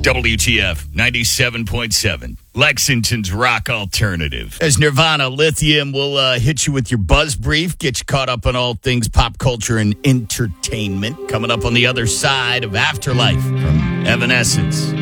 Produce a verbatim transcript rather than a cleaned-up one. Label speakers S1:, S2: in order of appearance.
S1: W T F ninety-seven point seven, Lexington's rock alternative. As Nirvana Lithium will uh, hit you with your buzz brief, get you caught up on all things pop culture and entertainment. Coming up on the other side of Afterlife from Evanescence.